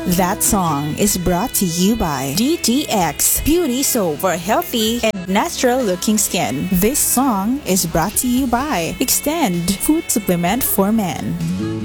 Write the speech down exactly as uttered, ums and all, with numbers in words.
That song is brought to you by D T X Beauty Soap for healthy and natural looking skin. This song is brought to you by Extend Food Supplement for Men.